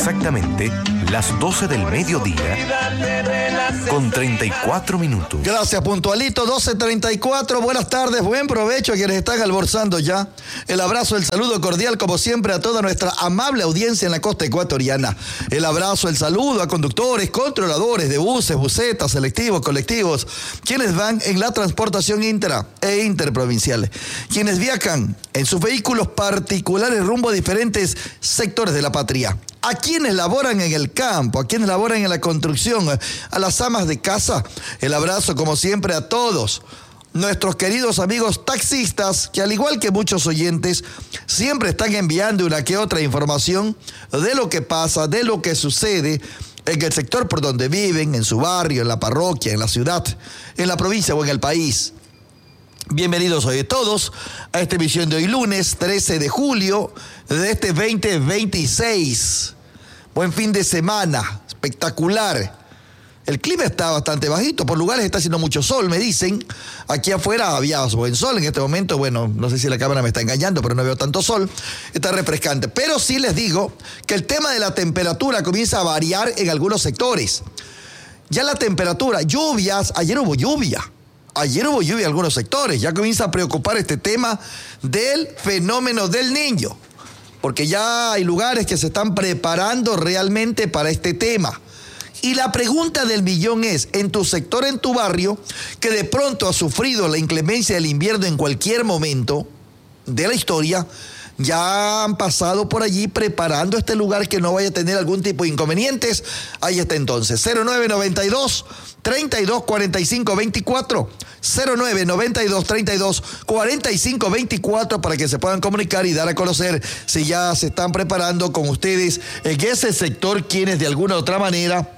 exactamente las 12 del mediodía con 34 minutos. Gracias, puntualito, 12:34. Buenas tardes, buen provecho a quienes están almorzando ya. El abrazo, el saludo cordial, como siempre, a toda nuestra amable audiencia en la costa ecuatoriana. El abrazo, el saludo a conductores, controladores de buses, busetas, selectivos, colectivos, quienes van en la transportación intra e interprovincial, quienes viajan en sus vehículos particulares rumbo a diferentes sectores de la patria, a quienes laboran en el campo, a quienes laboran en la construcción, a las amas de casa. El abrazo, como siempre, a todos nuestros queridos amigos taxistas, que al igual que muchos oyentes, siempre están enviando una que otra información de lo que pasa, de lo que sucede en el sector por donde viven, en su barrio, en la parroquia, en la ciudad, en la provincia o en el país. Bienvenidos hoy todos a esta emisión de hoy lunes 13 de julio de este 2026. Buen fin de semana, espectacular. El clima está bastante bajito, por lugares está haciendo mucho sol, me dicen. Aquí afuera había buen sol en este momento, bueno, no sé si la cámara me está engañando, pero no veo tanto sol. Está refrescante, pero sí les digo que el tema de la temperatura comienza a variar en algunos sectores. Ya la temperatura, lluvias, ayer hubo lluvia en algunos sectores. Ya comienza a preocupar este tema del fenómeno del Niño, porque ya hay lugares que se están preparando realmente para este tema. Y la pregunta del millón es, en tu sector, en tu barrio, que de pronto ha sufrido la inclemencia del invierno en cualquier momento de la historia, ya han pasado por allí preparando este lugar que no vaya a tener algún tipo de inconvenientes. Ahí está entonces, 0992-324524, 0992-324524, para que se puedan comunicar y dar a conocer si ya se están preparando con ustedes en ese sector, quienes de alguna u otra manera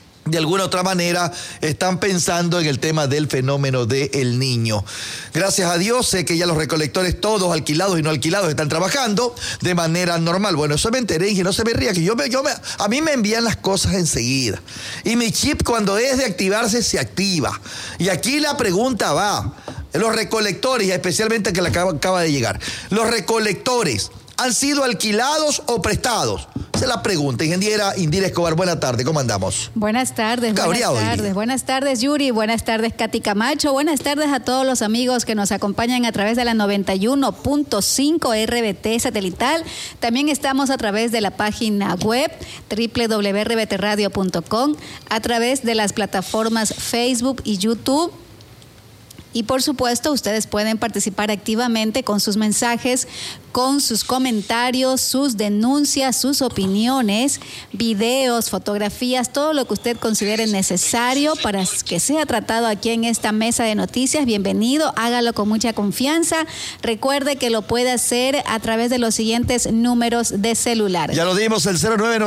están pensando en el tema del fenómeno del Niño. Gracias a Dios, sé que ya los recolectores, todos alquilados y no alquilados, están trabajando de manera normal. Bueno, eso me enteré y no se me ría, que a mí me envían las cosas enseguida. Y mi chip, cuando es de activarse, se activa. Y aquí la pregunta va, los recolectores, y especialmente que acaba de llegar, ¿los recolectores han sido alquilados o prestados? Esa es la pregunta. Ingeniera Indira Escobar, buenas tardes, ¿cómo andamos? Buenas tardes, buenas tardes Yuri, buenas tardes Katy Camacho, buenas tardes a todos los amigos que nos acompañan a través de la 91.5 RBT satelital. También estamos a través de la página web www.rbtradio.com, a través de las plataformas Facebook y YouTube. Y por supuesto, ustedes pueden participar activamente con sus mensajes, con sus comentarios, sus denuncias, sus opiniones, videos, fotografías, todo lo que usted considere necesario para que sea tratado aquí en esta mesa de noticias. Bienvenido, hágalo con mucha confianza. Recuerde que lo puede hacer a través de los siguientes números de celular. Ya lo dimos, el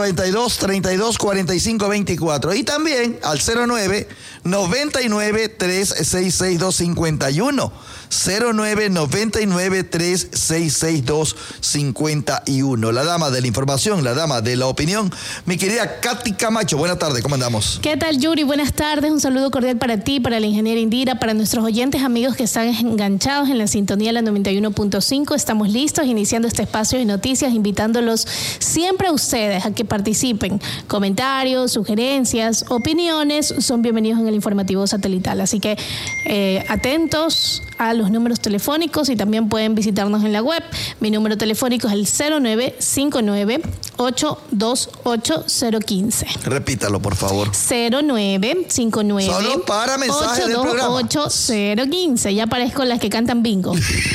0992-324524 y también al 0999-366-251. 0999-366-251. La dama de la información, la dama de la opinión, mi querida Katy Camacho. Buenas tardes, ¿cómo andamos? ¿Qué tal, Yuri? Buenas tardes, un saludo cordial para ti, para la ingeniera Indira, para nuestros oyentes, amigos que están enganchados en la sintonía de la 91.5. Estamos listos, iniciando este espacio de noticias, invitándolos siempre a ustedes a que participen. Comentarios, sugerencias, opiniones son bienvenidos en el informativo satelital. Así que atentos a los números telefónicos y también pueden visitarnos en la web. Mi número telefónico es el 0959-828-015. Repítalo, por favor. 0959. Solo para mensajes del programa. 828-015. Ya parezco las que cantan bingo.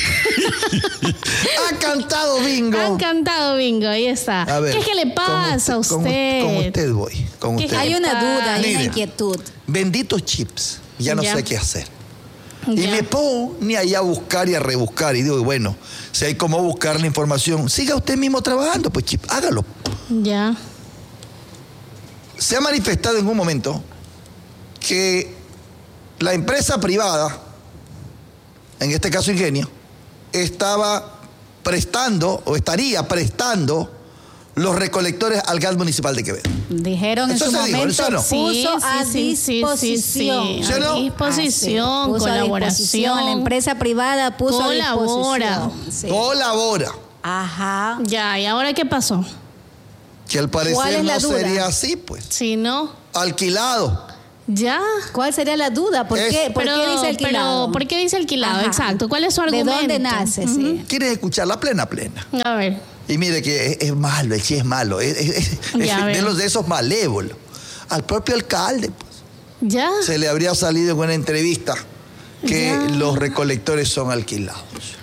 Ha cantado bingo. Han cantado bingo, ahí está. A ver, ¿qué es que le pasa a usted? Con usted voy. Con usted. Hay una duda, hay Mire, una inquietud. Benditos chips. Ya no sé qué hacer. Y Ya. me pongo ni ahí a buscar y a rebuscar. Y digo, bueno, si hay cómo buscar la información, siga usted mismo trabajando, pues chip, hágalo. Ya. Se ha manifestado en un momento que la empresa privada, en este caso Ingenio, estaba prestando o estaría prestando los recolectores al gas municipal de Quevedo. Dijeron en Eso su se dijo, momento, ¿eso no? puso a disposición. ¿Sí o no? A disposición, puso a colaboración. disposición. La empresa privada puso Colabora. a disposición. Sí. Colabora. Ajá. Ya, ¿y ahora qué pasó? Que al parecer ¿Cuál es la no duda? sería así, pues. Sí, ¿no? Alquilado. Ya. ¿Cuál sería la duda? ¿Por qué dice alquilado? Pero, ¿por qué dice alquilado? Ajá. Exacto. ¿Cuál es su ¿De argumento? dónde nace? Sí. ¿Quieres escuchar la plena? A ver. Y mire que es malo, el sí es malo. Es Ya, de esos malévolos. Al propio alcalde, pues, Ya. se le habría salido en una entrevista que Ya. los recolectores son alquilados.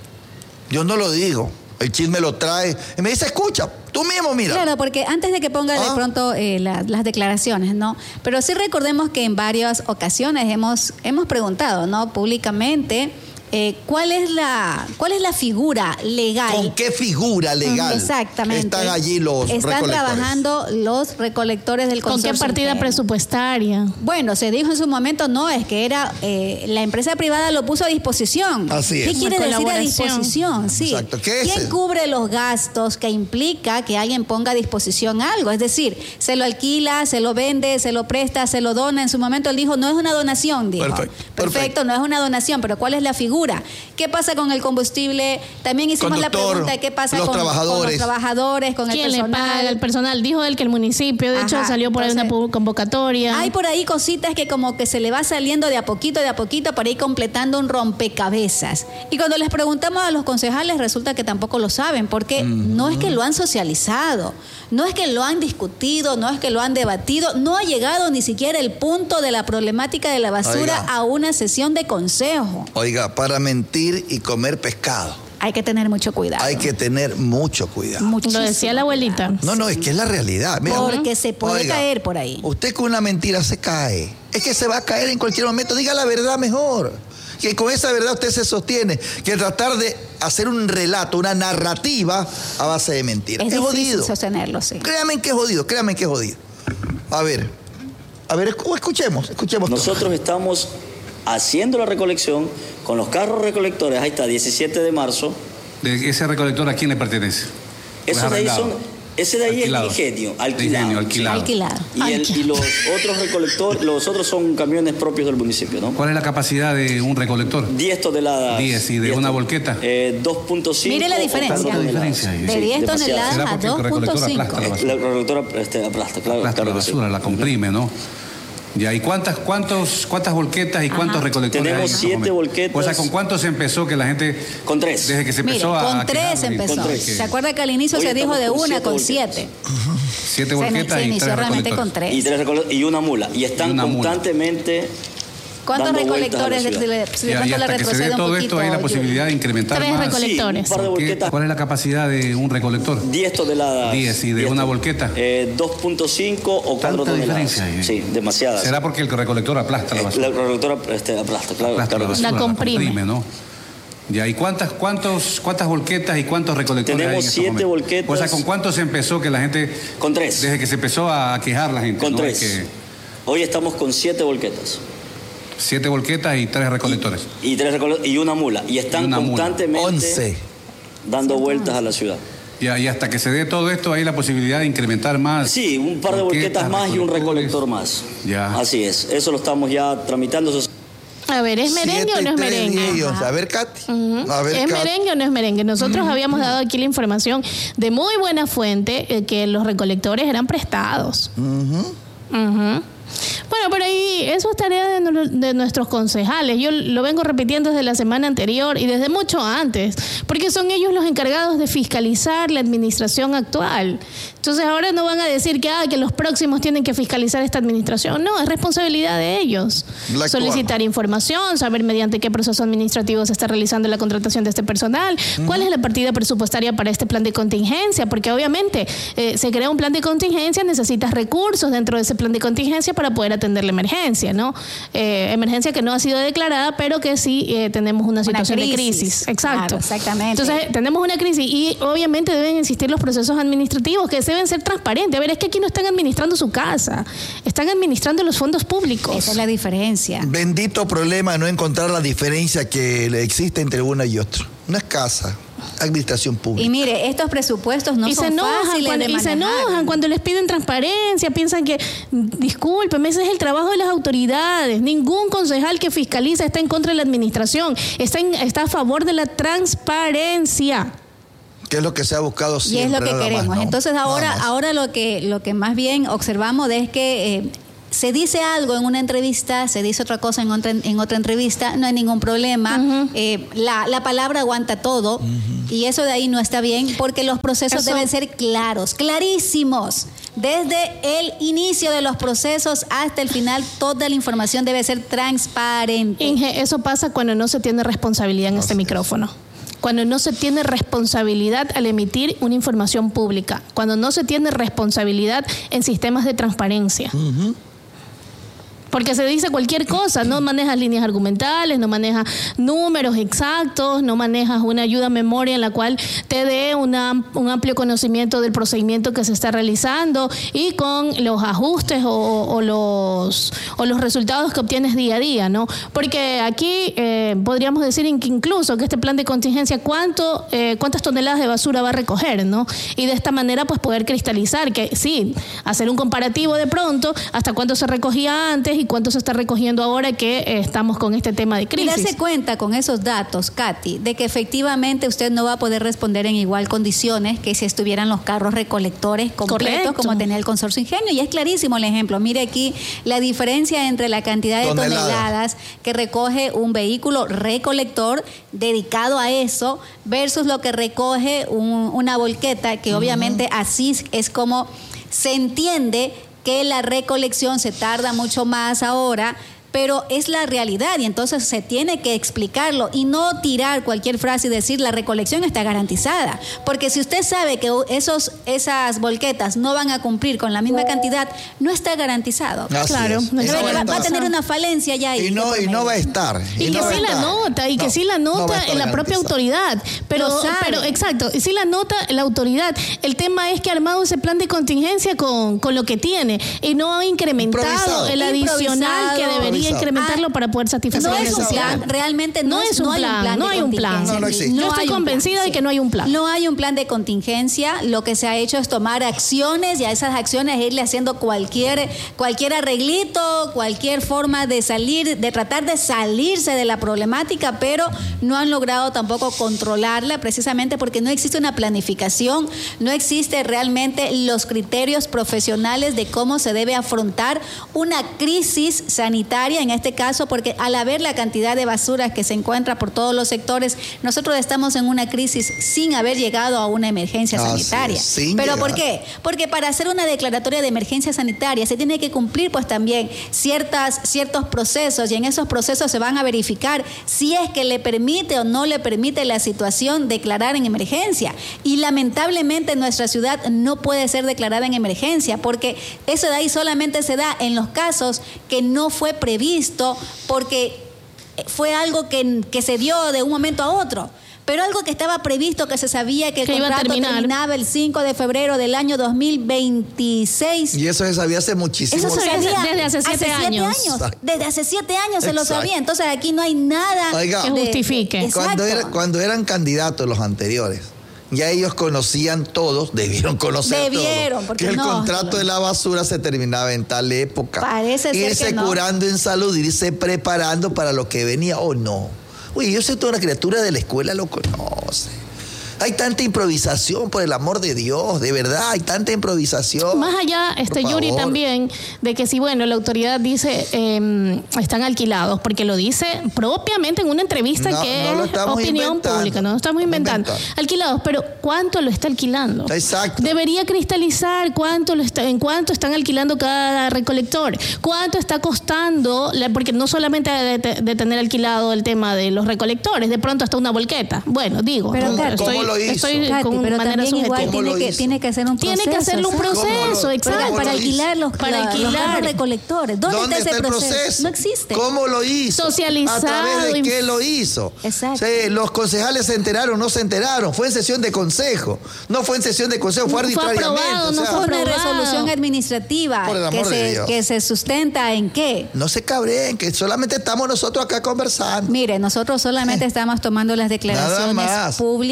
Yo no lo digo. El chisme lo trae. Y me dice, escucha, tú mismo mira. Claro, porque antes de que ponga de pronto las declaraciones, ¿no? Pero sí recordemos que en varias ocasiones hemos preguntado, ¿no? Públicamente, ¿cuál es la figura legal? ¿Con qué figura legal Exactamente. están allí los Están recolectores? trabajando los recolectores del ¿Con consorcio. qué partida Ingenio. presupuestaria? Bueno, se dijo en su momento, no, es que era la empresa privada lo puso a disposición. Así es. ¿Qué quiere Una decir a colaboración. disposición? Sí. Exacto. ¿Qué es ¿Quién el- cubre los gastos que implica que alguien ponga a disposición algo? Es decir, se lo alquila, se lo vende, se lo presta, se lo dona. En su momento él dijo, no es una donación, dijo. Perfecto. No es una donación, pero ¿cuál es la figura? ¿Qué pasa con el combustible? También hicimos la Conductor, pregunta, ¿qué pasa los con trabajadores? los trabajadores, con el ¿Quién le personal? paga el personal? Dijo él que el municipio, de hecho, Ajá, salió por ahí una entonces, convocatoria. Hay por ahí cositas que como que se le va saliendo de a poquito para ir completando un rompecabezas. Y cuando les preguntamos a los concejales resulta que tampoco lo saben, porque no es que lo han socializado, no es que lo han discutido, no es que lo han debatido, no ha llegado ni siquiera el punto de la problemática de la basura Oiga. a una sesión de consejo. Oiga, para mentir y comer pescado Hay que tener mucho cuidado. hay que tener mucho cuidado. Muchísimo Lo decía la abuelita. cuidado. No, es que es la realidad. Mira, Porque se puede oiga, caer por ahí. Usted con una mentira se cae. Es que se va a caer en cualquier momento. Diga la verdad mejor. Que con esa verdad usted se sostiene. Que tratar de hacer un relato, una narrativa a base de mentiras. Es Es difícil jodido. sostenerlo, sí. Créame que es jodido. A ver, escuchemos. Nosotros estamos haciendo la recolección con los carros recolectores. Ahí está, 17 de marzo. ¿De ese recolector a quién le pertenece? Esos de ahí ese de ahí Alquilado. es Ingenio, De Ingenio, alquilado. Alquilado. Y los otros recolectores, los otros son camiones propios del municipio, ¿no? ¿Cuál es la capacidad de un recolector? 10 toneladas. 10, ¿y de una volqueta? 2.5. Mire la diferencia. o 4 ¿Cuál es la toneladas. diferencia? De 10 demasiado. toneladas ¿Será a porque el recolector aplasta la 2.5. basura? La recolectora aplasta, claro. Aplasta la claro que sí. basura, la comprime, ¿no? Ya, ¿y cuántas volquetas y cuántos recolectores Tenemos hay? 7 volquetas. O sea, ¿con cuántos empezó que la gente... Con 3. Desde que se Mire, empezó a... con 3 quejarnos y empezó. todo, Con tres. que ¿Se acuerda que al inicio Hoy se dijo de estamos con una, 7 con volquetas. 7? 7 volquetas Se y inició 3 realmente recolectores. con 3. Y una mula. Y están Y una mula. constantemente. ¿Cuántos dando vueltas a la recolectores ciudad. de Y pronto hasta le que se retrocede dé un todo poquito? esto hay la posibilidad de incrementar 3 más. recolectores. Sí, un par de volquetas. ¿Cuál es la capacidad de un recolector? 10 toneladas. 10, ¿y de una volqueta? 2.5 o 4 Tanta toneladas. diferencia ahí. Sí, demasiadas. ¿Será porque el recolector aplasta la basura? La recolectora aplasta, claro. Aplasta claro la que sí. basura, La comprime. ¿no? Ya, ¿y cuántas volquetas y cuántos recolectores Tenemos hay en estos 7 momentos? volquetas. O sea, ¿con cuántos empezó que la gente... Con 3. Desde que se empezó a quejar la gente, Con ¿no? 3. Que Hoy estamos con 7 volquetas. 7 volquetas y 3 recolectores. Y una mula. Y están Y una mula. constantemente 11. dando vueltas a la ciudad. Ya, y hasta que se dé todo esto hay la posibilidad de incrementar más. Sí, un par de volquetas más y un recolectores. recolector más. Ya. Así es. Eso lo estamos ya tramitando. A ver, ¿es merengue o no es 7, 3, merengue? 10 y 11. A ver, Katy. A ver, ¿Es Katy. merengue o no es merengue? Nosotros habíamos dado aquí la información de muy buena fuente que los recolectores eran prestados. Ujú. Bueno, pero ahí eso es tarea de nuestros concejales. Yo lo vengo repitiendo desde la semana anterior y desde mucho antes, porque son ellos los encargados de fiscalizar la administración actual. Entonces ahora no van a decir que los próximos tienen que fiscalizar esta administración. No, es responsabilidad de ellos. La actual. Solicitar información, saber mediante qué proceso administrativo se está realizando la contratación de este personal, cuál es la partida presupuestaria para este plan de contingencia, porque obviamente se crea un plan de contingencia, necesitas recursos dentro de ese plan de contingencia para poder atender la emergencia, ¿no? Emergencia que no ha sido declarada, pero que sí tenemos una situación de crisis. Exacto. Claro, exactamente. Entonces, tenemos una crisis y obviamente deben existir los procesos administrativos que deben ser transparentes. A ver, es que aquí no están administrando su casa, están administrando los fondos públicos. Esa es la diferencia. Bendito problema no encontrar la diferencia que le existe entre una y otra. No es casa, administración pública. Y mire, estos presupuestos no y son se enojan fáciles cuando, de y se manejar. enojan cuando les piden transparencia, piensan que, discúlpeme, ese es el trabajo de las autoridades. Ningún concejal que fiscaliza está en contra de la administración, está a favor de la transparencia. Que es lo que se ha buscado siempre. Y es lo que queremos. Más, ¿no? Entonces ahora lo que más bien observamos es que se dice algo en una entrevista, se dice otra cosa en otra entrevista, no hay ningún problema. La palabra aguanta todo y eso de ahí no está bien porque los procesos deben ser claros, clarísimos. Desde el inicio de los procesos hasta el final, toda la información debe ser transparente. Inge, eso pasa cuando no se tiene responsabilidad en este micrófono. Cuando no se tiene responsabilidad al emitir una información pública. Cuando no se tiene responsabilidad en sistemas de transparencia. Porque se dice cualquier cosa, no manejas líneas argumentales, no manejas números exactos, no manejas una ayuda a memoria en la cual te dé un amplio conocimiento del procedimiento que se está realizando y con los ajustes o los resultados que obtienes día a día, ¿no? Porque aquí podríamos decir que incluso que este plan de contingencia, cuántas toneladas de basura va a recoger, ¿no? Y de esta manera pues poder cristalizar que sí, hacer un comparativo de pronto hasta cuánto se recogía antes y cuánto se está recogiendo ahora que estamos con este tema de crisis. Y darse cuenta con esos datos, Katy, de que efectivamente usted no va a poder responder en igual condiciones que si estuvieran los carros recolectores completos. Correcto. Como tenía el Consorcio Ingenio. Y es clarísimo el ejemplo. Mire aquí la diferencia entre la cantidad de toneladas que recoge un vehículo recolector dedicado a eso versus lo que recoge una volqueta, que obviamente así es como se entiende que la recolección se tarda mucho más ahora, pero es la realidad y entonces se tiene que explicarlo y no tirar cualquier frase y decir la recolección está garantizada, porque si usted sabe que esas volquetas no van a cumplir con la misma cantidad, no está garantizado. Claro, va a tener una falencia ya ahí. Y no va a estar. Y que sí la nota, y que sí la nota en la propia autoridad. Pero exacto, y sí la nota la autoridad. El tema es que ha armado ese plan de contingencia con lo que tiene y no ha incrementado el adicional que debería incrementarlo para poder satisfacer la necesidad. Realmente no hay un plan. No existe. Yo estoy convencida de que no hay un plan. No hay un plan de contingencia. Lo que se ha hecho es tomar acciones y a esas acciones irle haciendo cualquier arreglito, cualquier forma de tratar de salirse de la problemática, pero no han logrado tampoco controlarla precisamente porque no existe una planificación, no existe realmente los criterios profesionales de cómo se debe afrontar una crisis sanitaria en este caso, porque al haber la cantidad de basura que se encuentra por todos los sectores, nosotros estamos en una crisis sin haber llegado a una emergencia sanitaria. ¿Pero por qué? Porque para hacer una declaratoria de emergencia sanitaria se tiene que cumplir pues también ciertos procesos y en esos procesos se van a verificar si es que le permite o no le permite la situación declarar en emergencia. Y lamentablemente nuestra ciudad no puede ser declarada en emergencia porque eso de ahí solamente se da en los casos que no fue previsto porque fue algo que se dio de un momento a otro. Pero algo que estaba previsto, que se sabía que el contrato terminaba el 5 de febrero del año 2026. Y eso se sabía hace muchísimo tiempo. Eso se sabía desde hace 7 años. Desde hace 7 años se lo sabía. Entonces aquí no hay nada que justifique. Cuando eran candidatos los anteriores, ya ellos conocían todos, debieron conocer todos, que el contrato de la basura se terminaba en tal época. Parece ser irse que no. curando en salud, irse preparando para lo que venía o no. Uy, yo soy toda una criatura de la escuela, lo conoce. Hay tanta improvisación, por el amor de Dios, de verdad, hay tanta improvisación. Más allá, Yuri, también, de que si, bueno, la autoridad dice, están alquilados, porque lo dice propiamente en una entrevista que es opinión pública, no lo estamos inventando. Alquilados, pero ¿cuánto lo está alquilando? Exacto. Debería cristalizar en cuánto están alquilando cada recolector, cuánto está costando, porque no solamente de tener alquilado el tema de los recolectores, de pronto hasta una volqueta. Bueno, digo, pero estoy Katy, con pero manera también subjetiva. igual tiene que hacer un proceso. Tiene que hacerle un proceso, exacto. Para alquilar los recolectores. ¿Dónde está ese proceso? No existe. ¿Cómo lo hizo? Socializado. ¿A través de qué lo hizo? Exacto. Sí, los concejales se enteraron, no se enteraron. Fue en sesión de consejo. No fue en sesión de consejo, fue arbitrariamente. No fue una resolución administrativa que se sustenta en qué. No se cabreen, que solamente estamos nosotros acá conversando. Mire, nosotros solamente estamos tomando las declaraciones públicas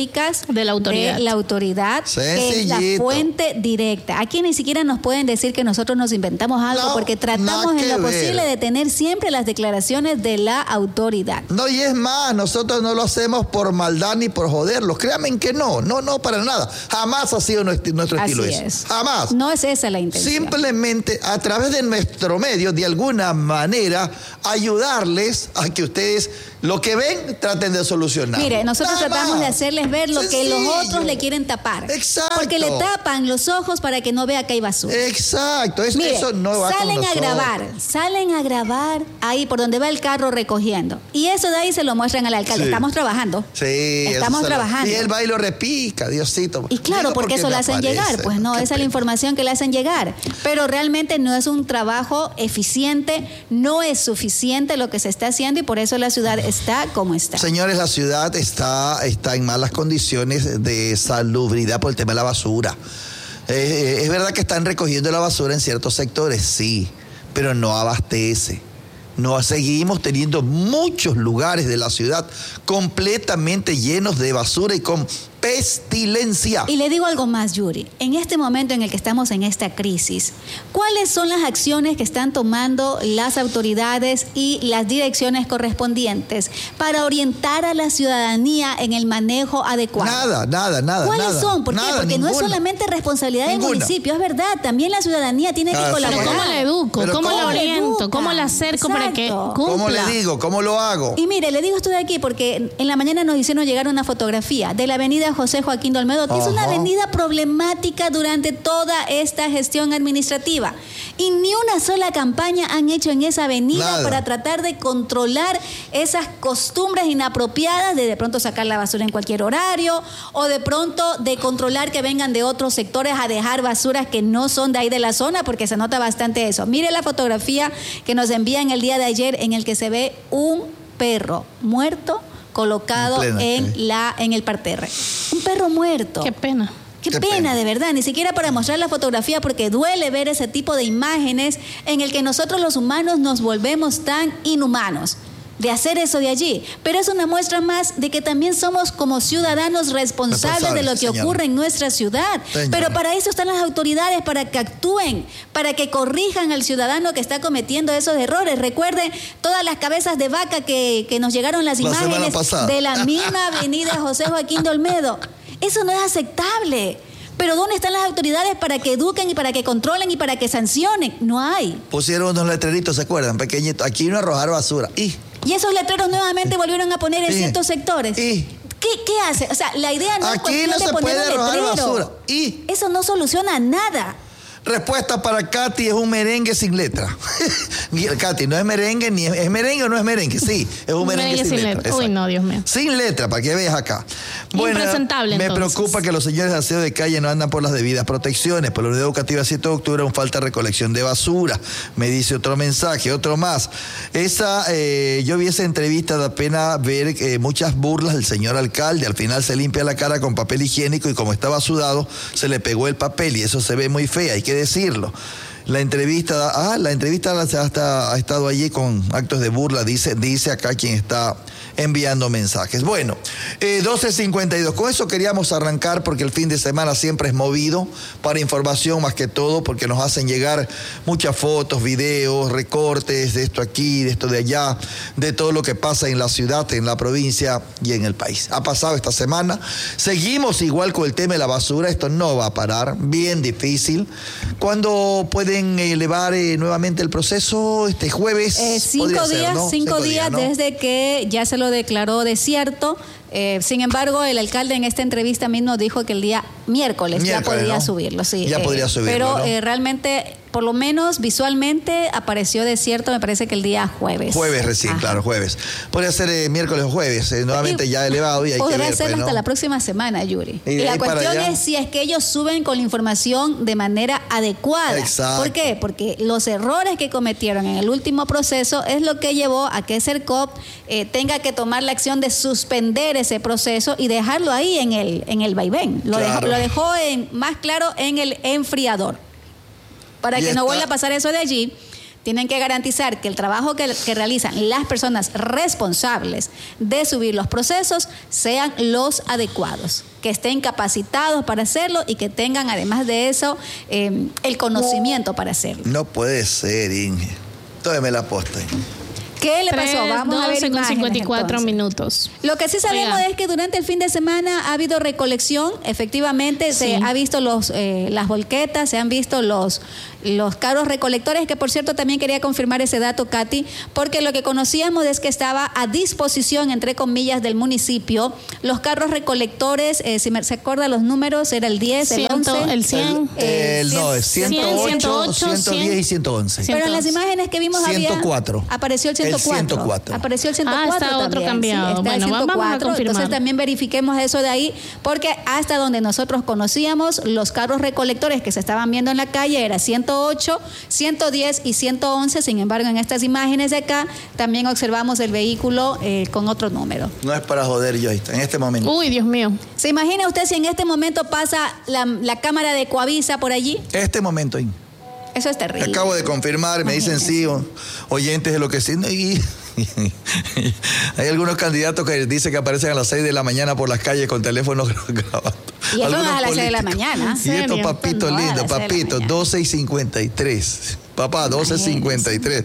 de la autoridad. De la autoridad, que es la fuente directa. Aquí ni siquiera nos pueden decir que nosotros nos inventamos algo, porque tratamos en lo posible de tener siempre las declaraciones de la autoridad. No, y es más, nosotros no lo hacemos por maldad ni por joderlos. Créanme que no, para nada. Jamás ha sido nuestro estilo Así eso. Es. Jamás. No es esa la intención. Simplemente a través de nuestro medio, de alguna manera, ayudarles a que ustedes lo que ven traten de solucionar. Mire, nosotros Nada tratamos más. de hacerles ver lo Sencillo. que los otros le quieren tapar. Exacto. Porque le tapan los ojos para que no vea que hay basura. Exacto. Mire, eso no va salen con a grabar ahí por donde va el carro recogiendo. Y eso de ahí se lo muestran al alcalde. Sí. Estamos trabajando. Sí. Estamos trabajando. Y él va y lo repica, Diosito. Y claro, porque eso le hacen llegar. Pues no, esa es la información que le hacen llegar. Pero realmente no es un trabajo eficiente, no es suficiente lo que se está haciendo y por eso la ciudad está como está. Señores, la ciudad está en malas condiciones de salubridad por el tema de la basura. Es verdad que están recogiendo la basura en ciertos sectores, sí, pero no abastece. No, seguimos teniendo muchos lugares de la ciudad completamente llenos de basura y con pestilencia. Y le digo algo más, Yuri. En este momento en el que estamos en esta crisis, ¿cuáles son las acciones que están tomando las autoridades y las direcciones correspondientes para orientar a la ciudadanía en el manejo adecuado? Nada. ¿Cuáles son? ¿Por qué? Porque ninguna. no es solamente responsabilidad del municipio, es verdad. También la ciudadanía tiene que colaborar. ¿Cómo la educo? Pero ¿Cómo la oriento? educa? ¿Cómo la acerco para que Exacto. cumpla? ¿Cómo le digo? ¿Cómo lo hago? Y mire, le digo esto de aquí porque en la mañana nos hicieron llegar una fotografía de la avenida José Joaquín de Olmedo, que es una avenida problemática durante toda esta gestión administrativa. Y ni una sola campaña han hecho en esa avenida para tratar de controlar esas costumbres inapropiadas de pronto sacar la basura en cualquier horario o de pronto de controlar que vengan de otros sectores a dejar basuras que no son de ahí de la zona, porque se nota bastante eso. Mire la fotografía que nos envían el día de ayer en el que se ve un perro muerto colocado en el parterre. Un perro muerto. Qué pena. Qué pena, de verdad, ni siquiera para mostrar la fotografía, porque duele ver ese tipo de imágenes en el que nosotros los humanos nos volvemos tan inhumanos de hacer eso de allí. Pero es una muestra más de que también somos como ciudadanos responsables de lo que ocurre en nuestra ciudad. Pero para eso están las autoridades, para que actúen, para que corrijan al ciudadano que está cometiendo esos errores. Recuerden todas las cabezas de vaca que nos llegaron las imágenes de la misma avenida José Joaquín de Olmedo. Eso no es aceptable. Pero ¿dónde están las autoridades para que eduquen y para que controlen y para que sancionen? No hay. Pusieron unos letreritos, ¿se acuerdan? Pequeñitos. Aquí no arrojar basura. Y esos letreros nuevamente volvieron a poner en ciertos sectores. ¿Qué hace? O sea, la idea no es cuestión de poner un letrero. Basura. Eso no soluciona nada. Respuesta para Katy es un merengue sin letra. Katy, no es merengue, ni es merengue o no es merengue. Sí, es un merengue sin letra. Uy, no, Dios mío. Sin letra, para que veas acá. Bueno, impresentable, me entonces. preocupa que los señores de aseo de calle no andan por las debidas protecciones. Por la unidad educativa 7 de octubre aún falta recolección de basura. Me dice otro mensaje, otro más. Yo vi esa entrevista, da pena ver muchas burlas del señor alcalde. Al final se limpia la cara con papel higiénico y como estaba sudado, se le pegó el papel y eso se ve muy fea, hay que decirlo. La entrevista ha estado allí con actos de burla, dice acá quien está enviando mensajes. Bueno, 12:52. Con eso queríamos arrancar porque el fin de semana siempre es movido para información más que todo, porque nos hacen llegar muchas fotos, videos, recortes de esto aquí, de esto de allá, de todo lo que pasa en la ciudad, en la provincia y en el país. Ha pasado esta semana. Seguimos igual con el tema de la basura. Esto no va a parar. Bien difícil. ¿Cuándo pueden elevar nuevamente el proceso? Este jueves. 5 días, ¿no? 5 días, ¿no? Desde que ya se lo declaró desierto. Sin embargo, el alcalde en esta entrevista mismo dijo que el día miércoles ya podría, ¿no?, subirlo. Sí, ya podría subirlo. Pero ¿no? Realmente, por lo menos visualmente, apareció desierto, me parece que el día jueves. Jueves recién, claro, jueves. Podría ser miércoles o jueves, nuevamente ya elevado y hay que ver. Podría ser hasta la próxima semana, Yuri. Y la cuestión es si es que ellos suben con la información de manera adecuada. Exacto. ¿Por qué? Porque los errores que cometieron en el último proceso es lo que llevó a que Sercop tenga que tomar la acción de suspender ese proceso y dejarlo ahí en el vaivén. Lo dejó más claro en el enfriador. Para que no vuelva a pasar eso de allí. Tienen que garantizar que el trabajo que realizan las personas responsables de subir los procesos sean los adecuados, que estén capacitados para hacerlo y que tengan, además de eso, el conocimiento para hacerlo. No puede ser, Inge. Tómeme la posta. ¿Qué le pasó? Vamos a ver imágenes, 54 entonces. minutos. Lo que sí sabemos Oiga. es que durante el fin de semana ha habido recolección. Efectivamente, se ha visto las volquetas, se han visto los carros recolectores, que por cierto también quería confirmar ese dato, Katy, porque lo que conocíamos es que estaba a disposición, entre comillas, del municipio, los carros recolectores, si se acuerda los números, era el 10, el 11. El 100. No, es 108, 108, 110 y 111. Pero en las imágenes que vimos 104. apareció el 104. 104. Apareció el 104 está otro también, cambiado. sí, está Bueno, el 104, vamos a confirmar. entonces también verifiquemos eso de ahí, porque hasta donde nosotros conocíamos, los carros recolectores que se estaban viendo en la calle era 108, 110 y 111. Sin embargo, en estas imágenes de acá también observamos el vehículo con otro número. No es para joder, Joyce, en este momento. Uy, Dios mío. ¿Se imagina usted si en este momento pasa la cámara de Coavisa por allí? Este momento, Inge. Eso es terrible. Acabo de confirmar, me dicen sí, oyentes de lo que sí. Y hay algunos candidatos que dicen que aparecen a las 6 de la mañana por las calles con teléfonos grabados. Y eso no es Algunos a las 6 de la políticos. mañana. Y estos ¿En papitos serio? No, a lindos, las 6 de la papitos, mañana. 12:53. Papá, 12:53.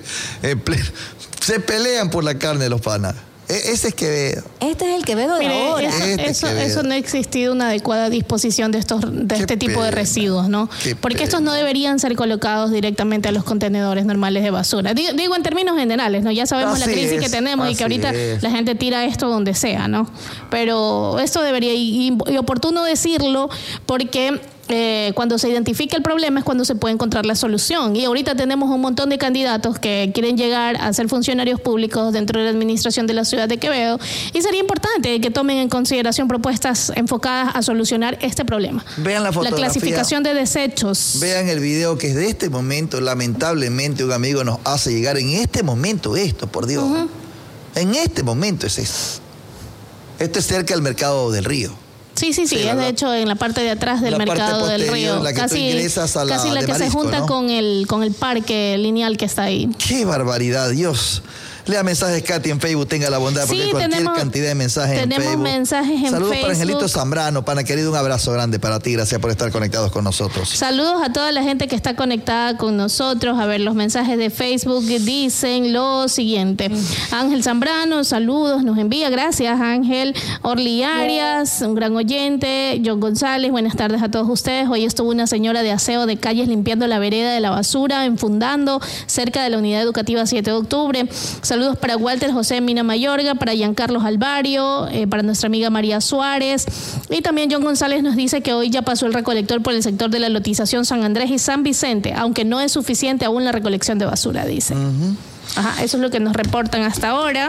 Se pelean por la carne los panas. Ese es Quevedo. Este es el Quevedo de Mire, ahora. eso no ha existido una adecuada disposición de este tipo de pena, residuos, ¿no? qué Porque pena. estos no deberían ser colocados directamente a los contenedores normales de basura. Digo en términos generales, ¿no? Ya sabemos la Así crisis que es, tenemos y así que ahorita es. la gente tira esto donde sea, ¿no? Pero esto debería, y oportuno decirlo, porque cuando se identifica el problema es cuando se puede encontrar la solución. Y ahorita tenemos un montón de candidatos que quieren llegar a ser funcionarios públicos dentro de la administración de la ciudad de Quevedo, y sería importante que tomen en consideración propuestas enfocadas a solucionar este problema. Vean la fotografía. La clasificación de desechos. Vean el video que es de este momento. Lamentablemente un amigo nos hace llegar en este momento esto, por Dios. En este momento es esto. Esto es cerca del mercado del Río. Sí, es de la- hecho en la parte de atrás del la parte mercado del posterior, río. la que tú ingresas a la casi la de que se Marisco, junta ¿no? con el parque lineal que está ahí. ¡Qué barbaridad, Dios! Lea mensajes, Katy, en Facebook, tenga la bondad, porque Sí, hay cualquier tenemos- cantidad de mensajes en tenemos Facebook. mensajes en Saludos para Angelito Facebook. Zambrano, pana querido, un abrazo grande para ti, gracias por estar conectados con nosotros. Saludos a toda la gente que está conectada con nosotros. A ver, los mensajes de Facebook dicen lo siguiente. Ángel Zambrano, saludos, nos envía. Gracias, Ángel. Orly Arias, un gran oyente. John González, buenas tardes a todos ustedes. Hoy estuvo una señora de aseo de calles limpiando la vereda de la basura en Fundando, cerca de la unidad educativa 7 de octubre. Saludos para Walter José Mina Mayorga, para Giancarlos Alvario, para nuestra amiga María Suárez. Y también John González nos dice que hoy ya pasó el recolector por el sector de la lotización San Andrés y San Vicente, aunque no es suficiente aún la recolección de basura, dice. Ajá, eso es lo que nos reportan hasta ahora.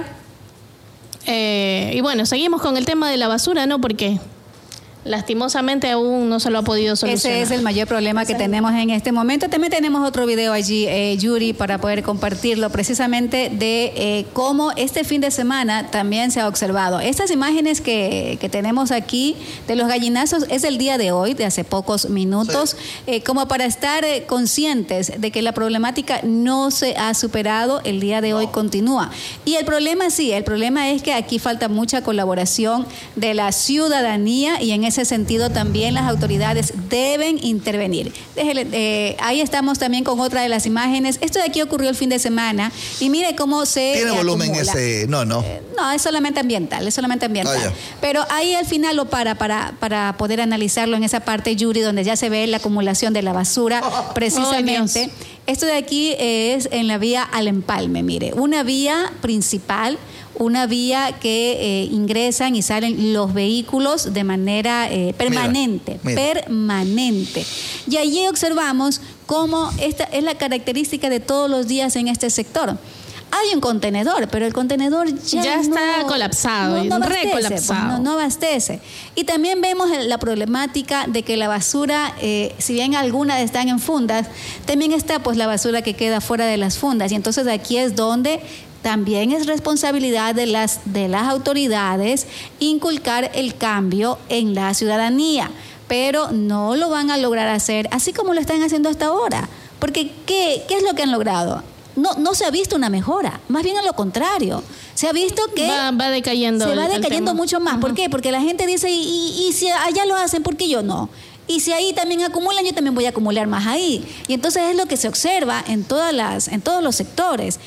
Y bueno, seguimos con el tema de la basura, ¿no? Porque lastimosamente aún no se lo ha podido solucionar. Ese es el mayor problema que tenemos en este momento. También tenemos otro video allí, Yuri, para poder compartirlo, precisamente de cómo este fin de semana también se ha observado. Estas imágenes que tenemos aquí de los gallinazos es el día de hoy, de hace pocos minutos, como para estar conscientes de que la problemática no se ha superado, el día de hoy continúa. Y el problema es que aquí falta mucha colaboración de la ciudadanía, y en ese sentido también las autoridades deben intervenir. Ahí estamos también con otra de las imágenes. Esto de aquí ocurrió el fin de semana y mire cómo se ¿Tiene volumen acumula. ese? No. No, es solamente ambiental, ya. Pero ahí al final lo para poder analizarlo en esa parte, Yuri, donde ya se ve la acumulación de la basura, precisamente. Dios. Esto de aquí es en la vía al Empalme, mire, una vía principal, una vía que ingresan y salen los vehículos de manera permanente, Mira. permanente. Y allí observamos cómo esta es la característica de todos los días en este sector. Hay un contenedor, pero el contenedor ya está no, colapsado, no abastece, recolapsado. pues, no abastece. Y también vemos la problemática de que la basura, si bien algunas están en fundas, también está pues la basura que queda fuera de las fundas. Y entonces aquí es donde también es responsabilidad de las autoridades inculcar el cambio en la ciudadanía, pero no lo van a lograr hacer así como lo están haciendo hasta ahora. Porque ¿qué es lo que han logrado? no se ha visto una mejora, más bien a lo contrario. Se ha visto que va decayendo. Se va decayendo mucho más. Uh-huh. ¿Por qué? Porque la gente dice, y si allá lo hacen, ¿por qué yo no? Y si ahí también acumulan, yo también voy a acumular más ahí. Y entonces es lo que se observa en todos los sectores,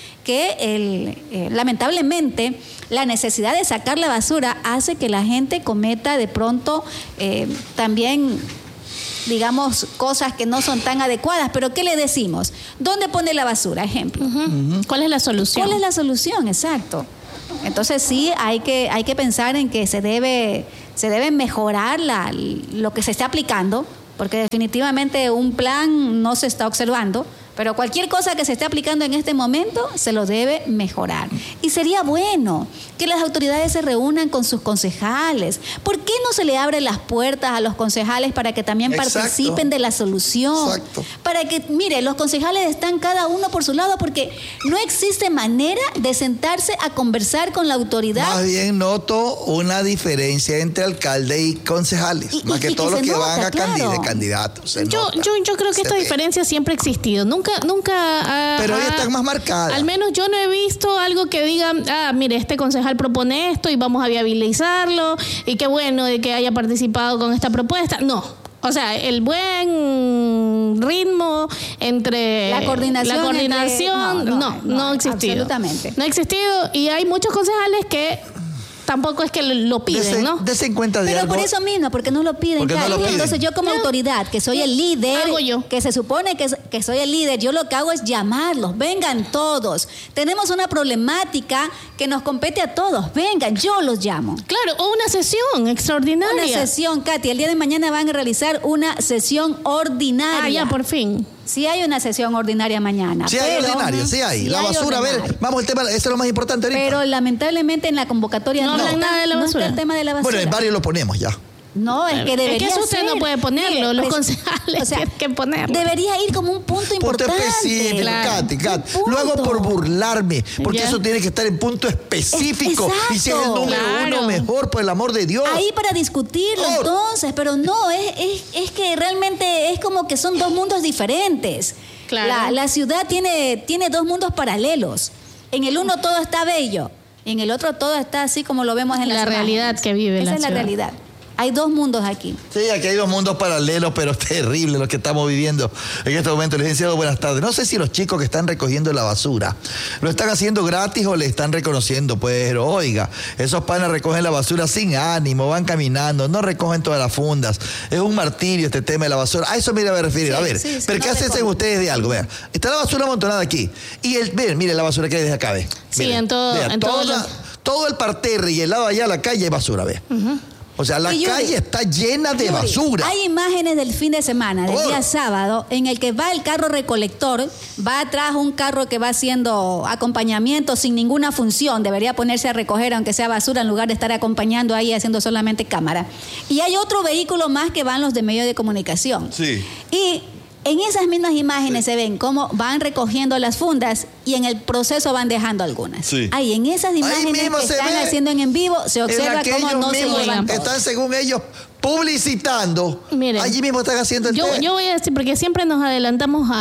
que lamentablemente la necesidad de sacar la basura hace que la gente cometa de pronto también, digamos, cosas que no son tan adecuadas. Pero ¿qué le decimos? ¿Dónde pone la basura? Ejemplo. Uh-huh. ¿Cuál es la solución? ¿Cuál es la solución? Exacto. Entonces sí hay que pensar en que se debe mejorar lo que se está aplicando, porque definitivamente un plan no se está observando, pero cualquier cosa que se esté aplicando en este momento se lo debe mejorar. Y sería bueno que las autoridades se reúnan con sus concejales. ¿Por qué no se le abren las puertas a los concejales para que también participen de la solución? Exacto. Para que, mire, los concejales están cada uno por su lado, porque no existe manera de sentarse a conversar con la autoridad. Más bien noto una diferencia entre alcalde y concejales, más que todos los que van a candidatos. Yo creo que esta diferencia siempre ha existido. Nunca. Pero hoy está más marcada. Al menos yo no he visto algo que diga, mire, este concejal propone esto y vamos a viabilizarlo, y qué bueno de que haya participado con esta propuesta. No. O sea, el buen ritmo entre la coordinación no ha existido. Absolutamente. No ha existido, y hay muchos concejales que tampoco es que lo piden, ¿no? Dese en cuenta de Pero algo. por eso mismo, porque no lo piden. Entonces yo como autoridad, que soy el líder, que se supone que soy el líder, yo lo que hago es llamarlos, vengan todos. Tenemos una problemática que nos compete a todos, vengan, yo los llamo. Claro, o una sesión extraordinaria. Una sesión, Katy, el día de mañana van a realizar una sesión ordinaria. Ya, por fin. Sí hay una sesión ordinaria mañana. Sí hay ordinaria, sí hay. La basura, a ver, vamos, el tema, eso es lo más importante ahorita. Pero lamentablemente en la convocatoria no hablan nada de la basura. No está el tema de la basura. Bueno, en varios lo ponemos ya. No, es que debería Es que eso usted ser. no puede ponerlo, los concejales tienen que ponerlo. Debería ir como un punto importante. Punto específico, claro. Katy. Luego por burlarme, porque eso tiene que estar en punto específico. Exacto. Y si es el número uno, mejor, por el amor de Dios. Ahí para discutirlo entonces, pero no, es que realmente es como que son dos mundos diferentes. Claro. La ciudad tiene dos mundos paralelos. En el uno todo está bello, en el otro todo está así como lo vemos en la las realidad imágenes. que vive Esa la es la ciudad. realidad. Hay dos mundos aquí. Sí, aquí hay dos mundos paralelos, pero terribles los que estamos viviendo en este momento. Licenciado, buenas tardes. No sé si los chicos que están recogiendo la basura lo están haciendo gratis o le están reconociendo. Pero oiga, esos panas recogen la basura sin ánimo, van caminando, no recogen todas las fundas. Es un martirio este tema de la basura. A eso me iba a referir. A ver, pero ¿qué hacen ustedes de algo? Vean, está la basura amontonada aquí. Y miren la basura que hay desde acá, ve. Sí, Miren, todo el parterre y el lado allá de la calle hay basura, ve. Uh-huh. O sea, la calle está llena de basura. Hay imágenes del fin de semana, del día sábado, en el que va el carro recolector, va atrás un carro que va haciendo acompañamiento sin ninguna función, debería ponerse a recoger aunque sea basura en lugar de estar acompañando ahí haciendo solamente cámara. Y hay otro vehículo más que van los de medios de comunicación. Sí. Y en esas mismas imágenes se ven cómo van recogiendo las fundas y en el proceso van dejando algunas. Sí. Ahí en esas imágenes que están haciendo en vivo se observa cómo no se llevan todos. Están, según ellos, publicitando. Miren, allí mismo están haciendo el yo voy a decir, porque siempre nos adelantamos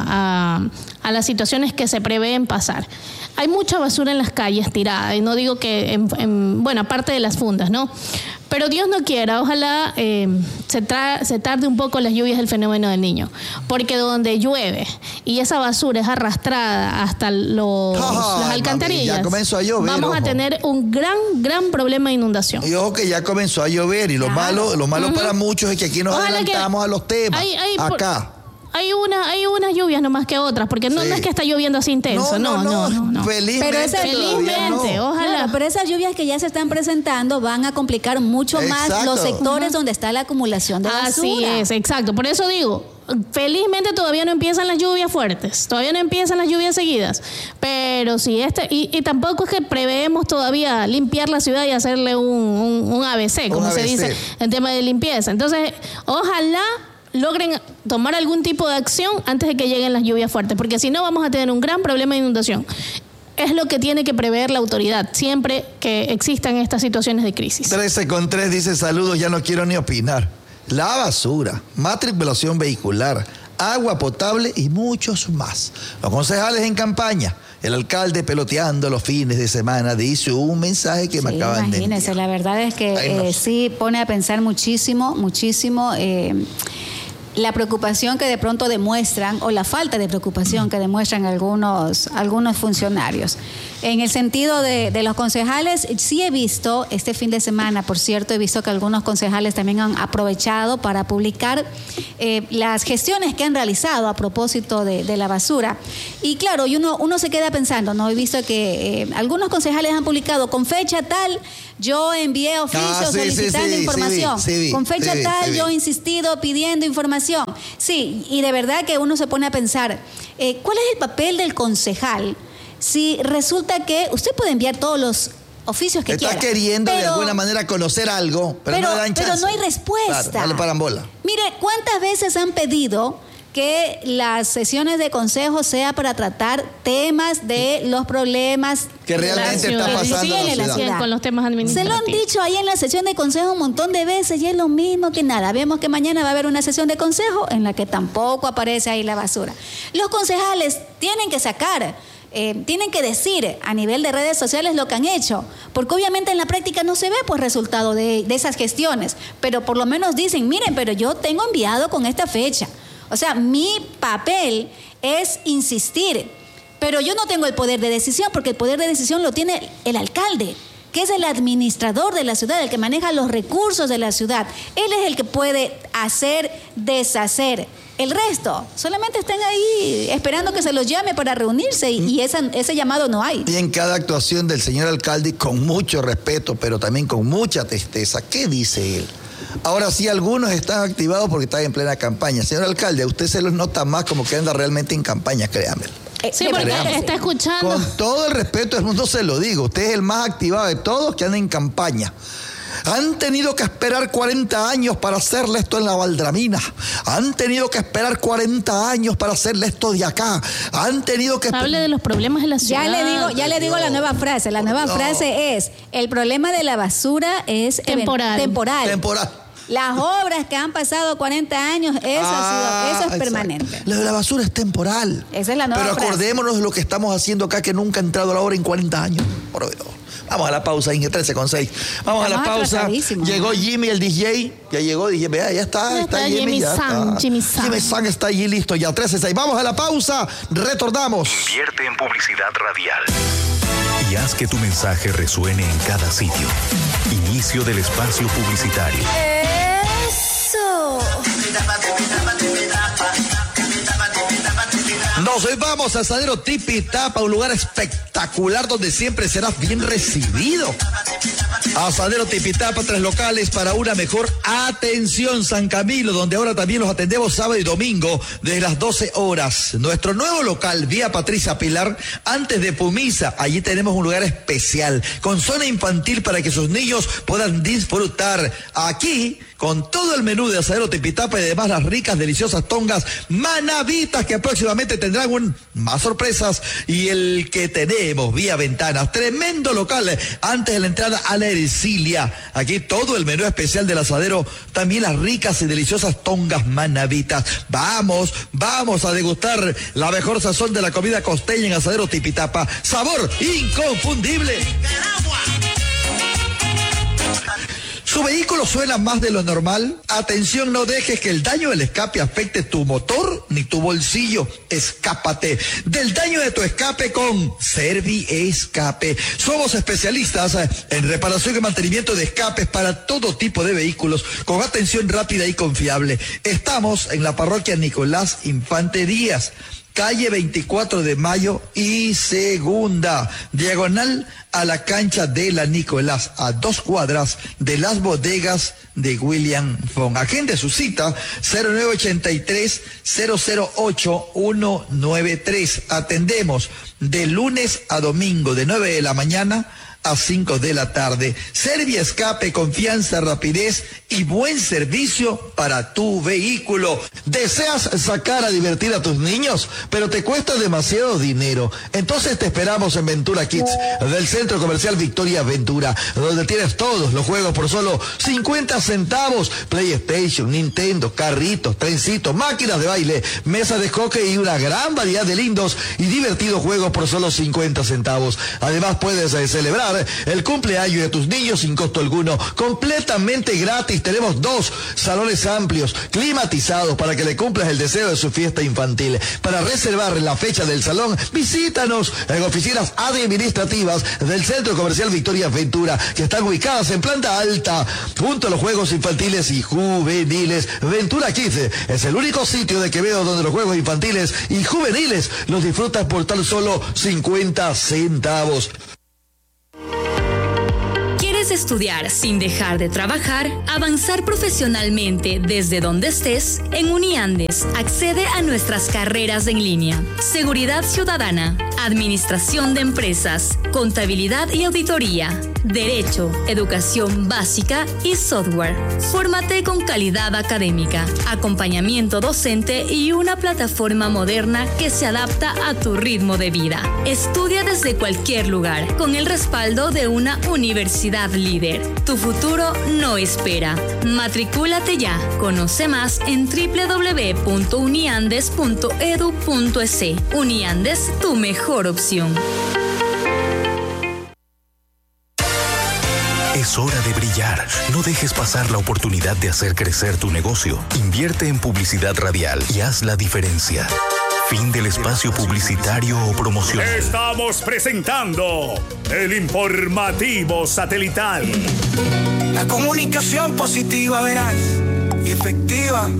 a las situaciones que se prevén pasar. Hay mucha basura en las calles tirada, y no digo que, bueno, aparte de las fundas, ¿no? Pero Dios no quiera, ojalá se tarde un poco las lluvias del fenómeno del Niño, porque donde llueve y esa basura es arrastrada hasta las alcantarillas, ya comenzó a llover, vamos a tener un gran problema de inundación. Y ojo que ya comenzó a llover, y lo malo para muchos es que aquí nos adelantamos a los temas. Acá. Hay unas lluvias no más que otras, porque no es que está lloviendo así intenso, no. Felizmente, ojalá. Claro, pero esas lluvias que ya se están presentando van a complicar mucho más los sectores donde está la acumulación de basura. Así es, exacto. Por eso digo, felizmente todavía no empiezan las lluvias fuertes, todavía no empiezan las lluvias seguidas, pero sí, y tampoco es que preveemos todavía limpiar la ciudad y hacerle un ABC, como se dice en tema de limpieza. Entonces, ojalá logren tomar algún tipo de acción antes de que lleguen las lluvias fuertes, porque si no vamos a tener un gran problema de inundación. Es lo que tiene que prever la autoridad siempre que existan estas situaciones de crisis. 13:3 dice: saludos, ya no quiero ni opinar. La basura, matriculación vehicular, agua potable y muchos más. Los concejales en campaña. El alcalde peloteando los fines de semana dice un mensaje que me acaban de enviar. Imagínense, la verdad es que sí pone a pensar muchísimo, la preocupación que de pronto demuestran o la falta de preocupación que demuestran algunos funcionarios. En el sentido de los concejales, sí he visto este fin de semana, por cierto, he visto que algunos concejales también han aprovechado para publicar las gestiones que han realizado a propósito de la basura. Y claro, y uno se queda pensando, ¿no? He visto que algunos concejales han publicado con fecha tal, yo envié oficios solicitando información. Con fecha tal, yo he insistido pidiendo información. Sí, y de verdad que uno se pone a pensar, ¿cuál es el papel del concejal? Si resulta que usted puede enviar todos los oficios que quiera. Está queriendo de alguna manera conocer algo, pero no le dan chance. Pero no hay respuesta. Claro, no le paran bola. Mire, ¿cuántas veces han pedido que las sesiones de consejo sea para tratar temas de los problemas que realmente está pasando en la ciudad? Con los temas administrativos. Se lo han dicho ahí en la sesión de consejo un montón de veces y es lo mismo que nada. Vemos que mañana va a haber una sesión de consejo en la que tampoco aparece ahí la basura. Los concejales tienen que sacar, tienen que decir a nivel de redes sociales lo que han hecho, porque obviamente en la práctica no se ve pues resultado de esas gestiones, pero por lo menos dicen, miren, pero yo tengo enviado con esta fecha. O sea, mi papel es insistir, pero yo no tengo el poder de decisión, porque el poder de decisión lo tiene el alcalde, que es el administrador de la ciudad, el que maneja los recursos de la ciudad. Él es el que puede hacer, deshacer. El resto solamente están ahí esperando que se los llame para reunirse y ese llamado no hay. Y en cada actuación del señor alcalde, con mucho respeto, pero también con mucha tristeza, ¿qué dice él? Ahora sí, algunos están activados porque están en plena campaña. Señor alcalde, a usted se los nota más como que anda realmente en campaña, créame. Sí, porque está escuchando. Con todo el respeto del mundo se lo digo. Usted es el más activado de todos que anda en campaña. Han tenido que esperar 40 años para hacerle esto en la Valdramina. Han tenido que esperar 40 años para hacerle esto de acá. Han tenido que... Hable de los problemas de la ciudad. Ya le digo la nueva frase. La nueva frase es, el problema de la basura es temporal. Las obras que han pasado 40 años, eso es permanente. La basura es temporal. Esa es la nueva frase. Pero acordémonos de lo que estamos haciendo acá, que nunca ha entrado la obra en 40 años. Por Dios. Vamos a la pausa, Inge, 13:06. Vamos a la pausa. Llegó Jimmy, el DJ. Ya llegó, dije, vea, ya está Jimmy San. Jimmy San está allí listo, ya 13:06. Vamos a la pausa, retornamos. Invierte en publicidad radial y haz que tu mensaje resuene en cada sitio. Inicio del espacio publicitario. ¡Eso! Nos vamos a Asadero Tipitapa, un lugar espectacular donde siempre serás bien recibido. Asadero Tipitapa, 3 locales para una mejor atención. San Camilo, donde ahora también los atendemos sábado y domingo desde las 12 horas. Nuestro nuevo local, Vía Patricia Pilar, antes de Pumisa. Allí tenemos un lugar especial con zona infantil para que sus niños puedan disfrutar. Aquí, con todo el menú de Asadero Tipitapa y además las ricas, deliciosas tongas manavitas que próximamente tendrán más sorpresas. Y el que tenemos, Vía Ventanas, tremendo local antes de la entrada a la Ercilia. Aquí todo el menú especial del asadero, también las ricas y deliciosas tongas manavitas. Vamos a degustar la mejor sazón de la comida costeña en Asadero Tipitapa. Sabor inconfundible. ¿Su vehículo suena más de lo normal? Atención, no dejes que el daño del escape afecte tu motor ni tu bolsillo. Escápate del daño de tu escape con Serviescape. Somos especialistas en reparación y mantenimiento de escapes para todo tipo de vehículos con atención rápida y confiable. Estamos en la parroquia Nicolás Infante Díaz, calle 24 de Mayo y Segunda, diagonal a la cancha de la Nicolás, a 2 cuadras de las bodegas de William Fong. Agende su cita 0983-008-193. Atendemos de lunes a domingo de 9 de la mañana a 5 de la tarde. Serviescape, confianza, rapidez y buen servicio para tu vehículo. ¿Deseas sacar a divertir a tus niños, pero te cuesta demasiado dinero? Entonces te esperamos en Ventura Kids del Centro Comercial Victoria Ventura, donde tienes todos los juegos por solo 50 centavos. PlayStation, Nintendo, carritos, trencitos, máquinas de baile, mesa de hockey y una gran variedad de lindos y divertidos juegos por solo 50 centavos. Además puedes celebrar el cumpleaños de tus niños sin costo alguno, completamente gratis. Tenemos 2 salones amplios, climatizados, para que le cumplas el deseo de su fiesta infantil. Para reservar la fecha del salón, visítanos en oficinas administrativas del Centro Comercial Victoria Ventura, que están ubicadas en planta alta, junto a los juegos infantiles y juveniles. Ventura Kids es el único sitio de Quevedo donde los juegos infantiles y juveniles los disfrutas por tan solo 50 centavos. ¿Quieres estudiar sin dejar de trabajar? ¿Avanzar profesionalmente desde donde estés? En Uniandes, accede a nuestras carreras en línea. Seguridad Ciudadana, Administración de Empresas, Contabilidad y Auditoría, Derecho, Educación Básica y Software. Fórmate con calidad académica, acompañamiento docente y una plataforma moderna que se adapta a tu ritmo de vida. Estudia desde cualquier lugar, con el respaldo de una universidad líder. Tu futuro no espera. Matricúlate ya. Conoce más en www.uniandes.edu.es. Uniandes, tu mejor opción. Es hora de brillar. No dejes pasar la oportunidad de hacer crecer tu negocio. Invierte en publicidad radial y haz la diferencia. Fin del espacio publicitario o promocional. Estamos presentando el informativo satelital. La comunicación positiva, veraz y efectiva.